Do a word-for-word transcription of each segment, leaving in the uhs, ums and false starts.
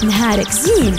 نهارك زين.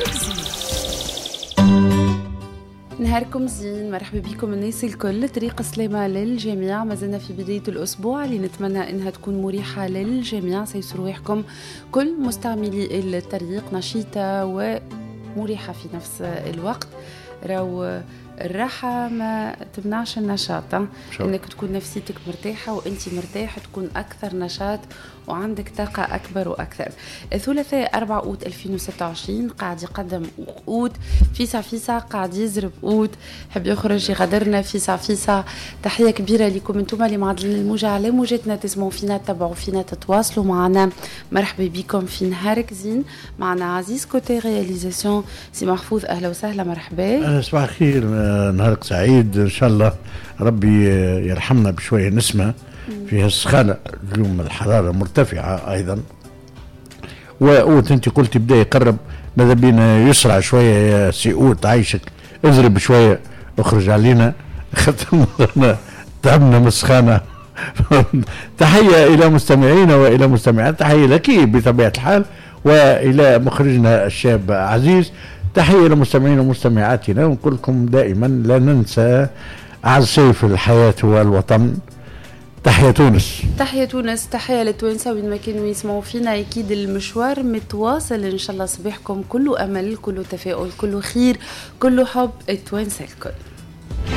نهاركم زين، مرحبا بكم الناس الكل. طريق سلامة للجميع. ما زلنا في بداية الأسبوع اللي نتمنى إنها تكون مريحة للجميع. سيسر روحكم كل مستعملي الطريق نشيطة ومريحة في نفس الوقت. راو الراحة ما تمنعش النشاط، انك تكون نفسيتك مرتاحة وانت مرتاح تكون اكثر نشاط وعندك طاقة اكبر واكثر. الثلاثاء أربعة أوت ألفين وستة وعشرين قاعد يقدم أوت فيسا فيسا، قاعد يزرب أوت، حب يخرج يغادرنا فيسا فيسا. تحية كبيرة لكم انتم اللي معدلين الموجة على موجتنا، تسمعوا فينا، تتابعوا فينا، تتواصلوا معنا. مرحبا بكم في نهارك زين. معنا عزيز كوتي رياليزاسيون سي محفوظ، اهلا وسهلا. مرحبا، صباح الخير، نهارك سعيد ان شاء الله. ربي يرحمنا بشويه نسمه فيها السخانه، اليوم الحراره مرتفعه ايضا. وأوت انت قلت بدا يقرب، ماذا بينا يسرع شويه يا سي أوت، عايشك اضرب شويه، اخرج علينا خاطر تعبنا من السخانه. تحيه الى مستمعينا والى مستمعات، تحيه لك بطبيعه الحال والى مخرجنا الشاب عزيز. تحية لمستمعين ومستمعاتنا، ونقول لكم دائما لا ننسى أعز شيء في الحياة هو الوطن. تحية تونس، تحية تونس، تحية للتوانسة وين ما كانوا يسمعوا فينا. أكيد المشوار متواصل إن شاء الله. صباحكم كله أمل، كله تفاؤل، كله خير، كله حب التوانسة الكل.